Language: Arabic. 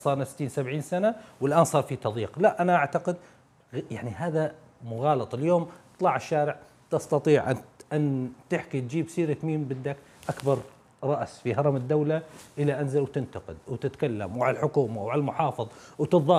صار 60 70 سنة والآن صار في تضييق. لا، أنا أعتقد يعني هذا مغالطة. اليوم اطلع الشارع تستطيع أن تحكي تجيب سيرة مين بدك، أكبر رأس في هرم الدولة إلى أنزل وتنتقد وتتكلم وعلى الحكومة وعلى المحافظ وتتضارب.